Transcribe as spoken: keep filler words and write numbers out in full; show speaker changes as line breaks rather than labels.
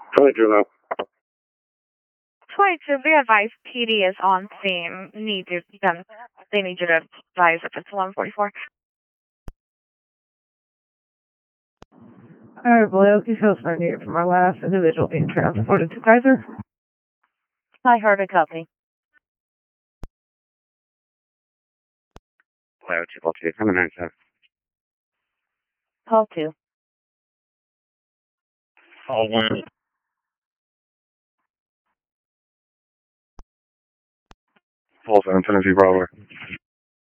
twenty-two now.
twenty-two, be advised, P D is on scene. Need you, then they need you to advise if it's eleven forty-four. Alright, Blue, you feel so needed from our last individual being transported to Kaiser. I heard a copy.
Cloud triple two, seven nine seven.
Call two.
Call one. Full seven, Tennessee Bravo.